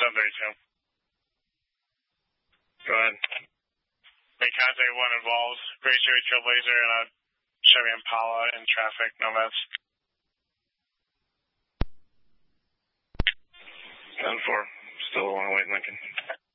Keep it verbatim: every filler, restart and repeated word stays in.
seven thirty-two. Go ahead. Make contact one involves Grace Cherry Trailblazer and a Chevy Impala in traffic, nomads. seven four, still a long wait, Lincoln.